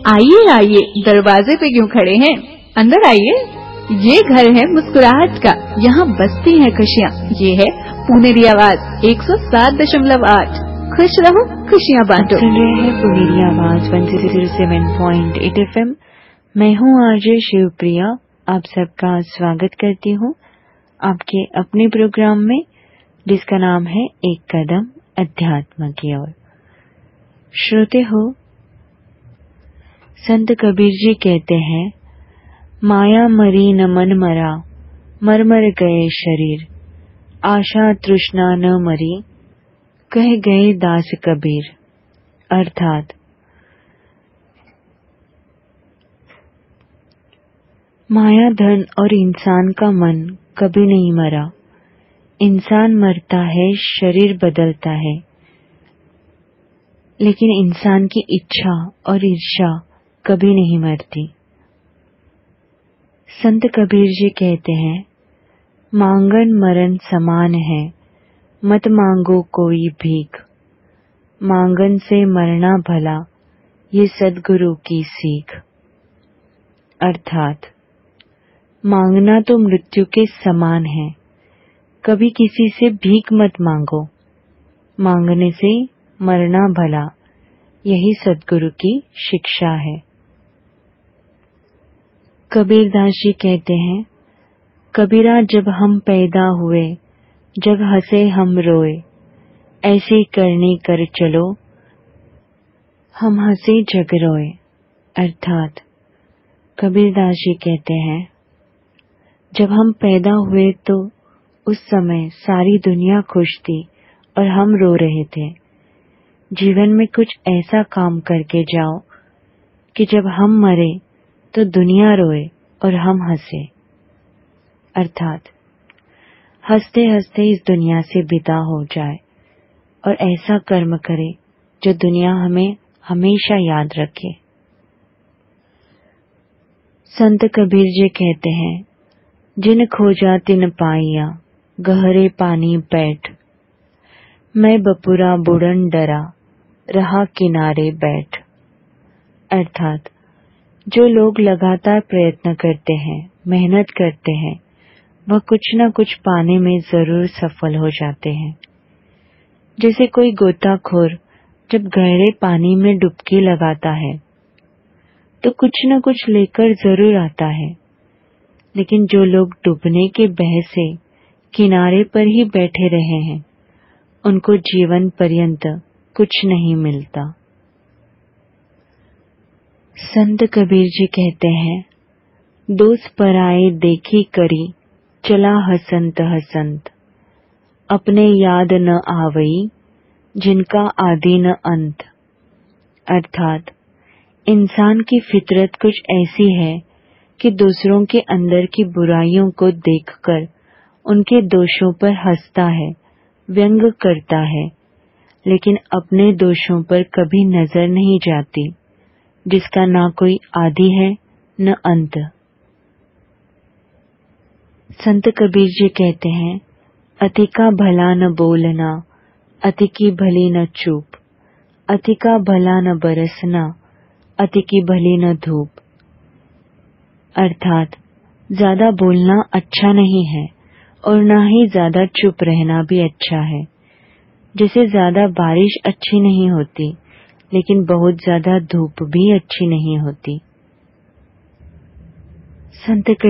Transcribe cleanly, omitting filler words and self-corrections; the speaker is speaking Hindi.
आइए आइए, दरवाजे पे क्यों खड़े हैं, अंदर आइए। ये घर है मुस्कुराहट का, यहाँ बसती हैं खुशियाँ। ये है पुनेरी आवाज 107.8। खुश रहो, खुशियाँ बांटो। सुन रहे हैं पुनेरी आवाज 107.8 FM। मैं हूँ आरजे शिवप्रिया। आप सबका स्वागत करती हूँ आपके अपने प्रोग्राम में, जिसका नाम है एक कदम अध्यात्म की ओर। श्रोते हो, संत कबीर जी कहते हैं, माया मरी न मन मरा, मर मर गए शरीर, आशा तृष्णा न मरी, कह गए दास कबीर। अर्थात माया, धन और इंसान का मन कभी नहीं मरा। इंसान मरता है, शरीर बदलता है, लेकिन इंसान की इच्छा और ईर्ष्या कभी नहीं मरती। संत कबीर जी कहते हैं, मांगन मरण समान है, मत मांगो कोई भीख, मांगन से मरना भला, ये सद्गुरु की सीख। अर्थात मांगना तो मृत्यु के समान है, कभी किसी से भीख मत मांगो, मांगने से मरना भला, यही सद्गुरु की शिक्षा है। कबीरदास जी कहते हैं, कबीरा जब हम पैदा हुए, जग हंसे हम रोए, ऐसे करनी कर चलो, हम हंसे जग रोए। अर्थात कबीरदास जी कहते हैं, जब हम पैदा हुए तो उस समय सारी दुनिया खुश थी और हम रो रहे थे। जीवन में कुछ ऐसा काम करके जाओ कि जब हम मरे तो दुनिया रोए और हम हंसे। अर्थात हंसते हंसते इस दुनिया से विदा हो जाए और ऐसा कर्म करे जो दुनिया हमें हमेशा याद रखे। संत कबीर जी कहते हैं, जिन खोजा तिन पाइया, गहरे पानी बैठ, मैं बपुरा बुड़न डरा, रहा किनारे बैठ। अर्थात जो लोग लगातार प्रयत्न करते हैं, मेहनत करते हैं, वह कुछ न कुछ पाने में जरूर सफल हो जाते हैं। जैसे कोई गोताखोर जब गहरे पानी में डुबकी लगाता है तो कुछ न कुछ लेकर जरूर आता है, लेकिन जो लोग डूबने के भय से किनारे पर ही बैठे रहे हैं, उनको जीवन पर्यंत कुछ नहीं मिलता। संत कबीर जी कहते हैं, दोष पराए देखी करी, चला हसंत हसंत, अपने याद न आवई, जिनका आदि न अंत। अर्थात इंसान की फितरत कुछ ऐसी है कि दूसरों के अंदर की बुराइयों को देखकर उनके दोषों पर हंसता है, व्यंग करता है, लेकिन अपने दोषों पर कभी नजर नहीं जाती, जिसका ना कोई आदि है न अंत। संत कबीर जी कहते हैं, अति का भला न बोलना, अति की भली न चूप, अति का भला न बरसना, अति की भली न धूप। अर्थात ज्यादा बोलना अच्छा नहीं है और ना ही ज्यादा चुप रहना भी अच्छा है। जैसे ज्यादा बारिश अच्छी नहीं होती, लेकिन बहुत ज्यादा धूप भी अच्छी नहीं होती। संत